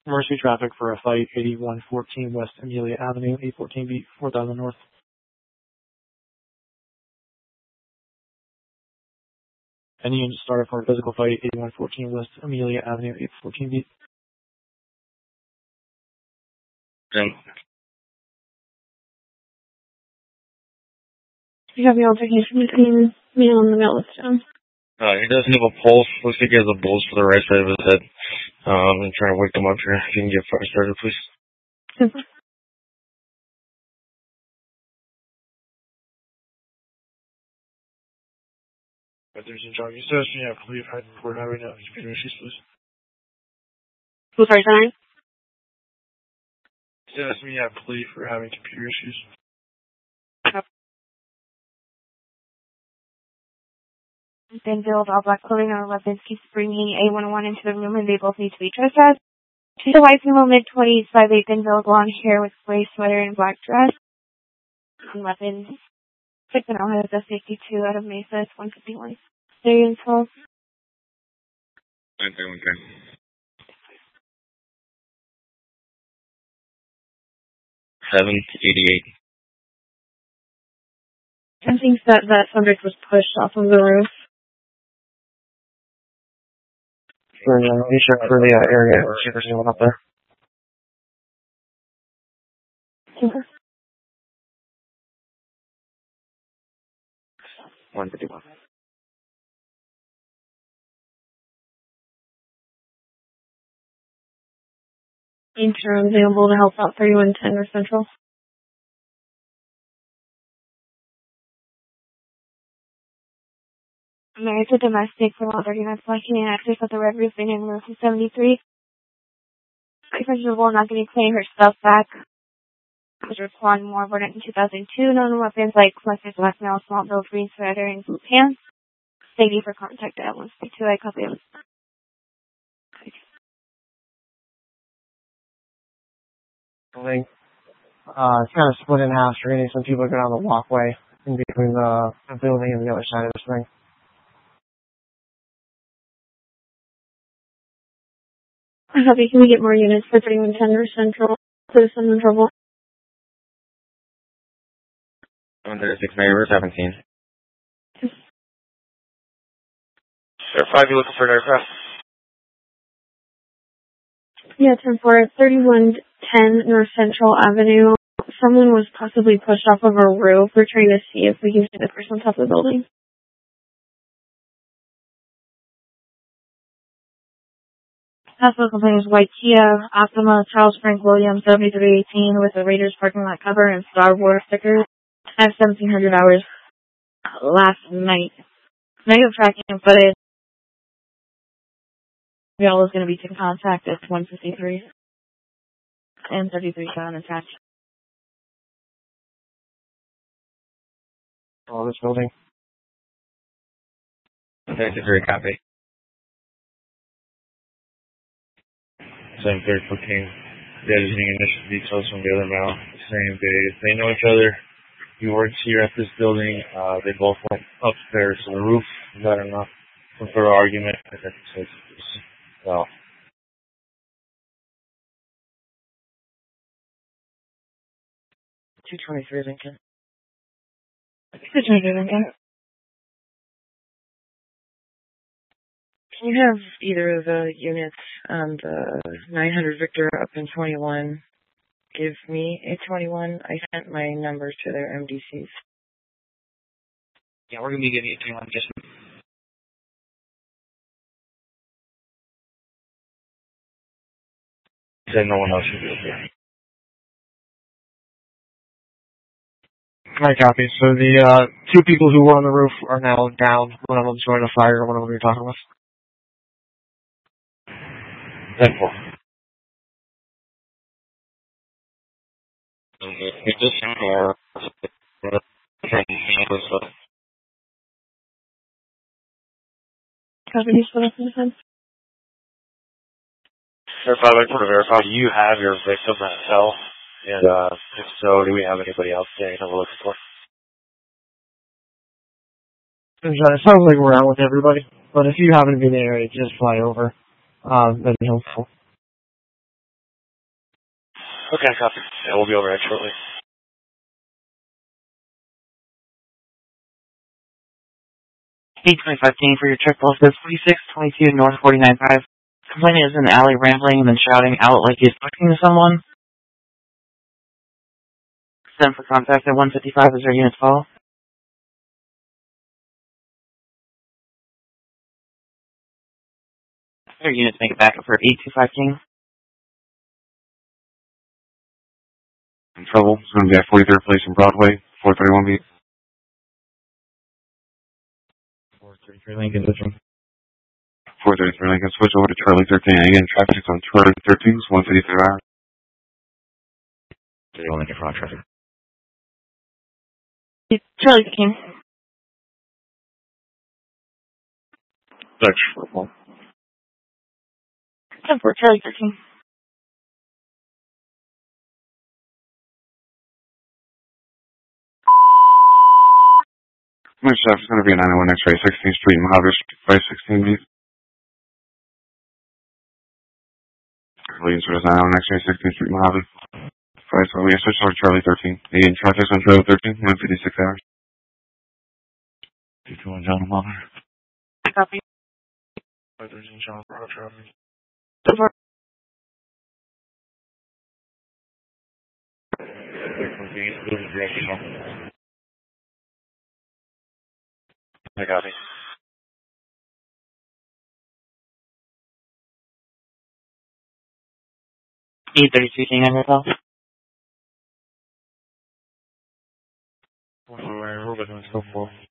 Emergency traffic for a flight 8114 West Amelia Avenue, 814 beat 4000 North. Any unit started for a physical flight 8114 West Amelia Avenue, 814 beat. You have the altercation between me and the Meltstone. He doesn't have a pulse. Looks like he has a bulge for the right side of his head. I'm trying to wake him up here. If you can get fire started, please. Super. There's in charge. Says I believe we're having computer issues, please. Who's sorry, sorry? Says I believe we're having computer issues. Danville, all black clothing or weapons keeps bringing A101 into the room and they both need to be trespassed. She's a white female, mid-20s, 5'8", Danville, blonde hair with gray sweater and black dress. And weapons. 6 and has a 52 out of Mesa, it's 151. 3 and 12. 788. I think that subject was pushed off of the roof. Be sure for the area. See if there's anyone up there. Super. 151. Insurance available to help out 3110 North Central. Married to domestic for lot 39 flashing and access at the red roofing in roof 73. Principal not getting claim her stuff back. Was respond more verdant in 2002. Known weapons like flexors, blackmail, small bill, green sweater, and blue pants. Thank you for contact at 162. I copy it. Building. It's kind of split in half. You're getting some people go down the walkway in between the building and the other side of this thing. Copy. Can we get more units for 3110 North Central? Put some in trouble. 136 Neighbor 17. Sir 5, you looking for an aircraft? Yeah, 10-4, 3110 North Central Avenue. Someone was possibly pushed off of a roof. We're trying to see if we can see the person on top of the building. Hospital complaint is white Kia, Optima, Charles Frank Williams, 7318 with the Raiders parking lot cover and Star Wars stickers. I have 1,700 hours last night. Negative tracking footage. Y'all is going to be taking contact at 153 and 33 sound attached. Oh, this building. 33 copy. 734 King. Editing initial details from the other male. Saying they know each other. He works here at this building. They both went upstairs to the roof. Got enough for further argument. Well. 223 Lincoln. 223 Lincoln. Can you have either of the units on the 900 Victor up in 21 give me a 21? I sent my numbers to their MDCs. Yeah, we're going to be giving you a 21 just. Said no one else should be here. Alright, copy. So the two people who were on the roof are now down. One of them's joined a fire, one of them you're talking with. 10-4. Copy these for the time. Sir 5, I want to verify, do you have your victim at cell? And if so, do we have anybody else there that we're looking for? It sounds like we're out with everybody, but if you happen to be in the area, just fly over. That'd be helpful. Okay, copy. Yeah, we'll be overhead shortly. 825 King for your check ball says 4622 North 49.5. Complainant is in the alley rambling and then shouting out like he's talking to someone. Send for contact at 155 as our units call. Our units make it back up for 825 King. In trouble. It's going to be at 43rd Place in Broadway, 431 beat. 433 Lincoln, switching. 433 Lincoln, switch over to Charlie 13. Again, traffic's on Charlie 13, it's 153 hours. 31 Lincoln, front traffic. Charlie King. Search for 4. 10-4, Charlie 13. Next stop is going to be 901 X-ray, 16th Street, Mojave, 516 beat. Leading to 901 X-ray, 16th Street, Mojave. 5, so we have switched over to Charlie 13. Again, traffic's on Charlie 13, 156 hours. 221 John Mother. Copy. 513 John Broad traffic. 10-4. I got it. 832 King, I'm call. We're going to go for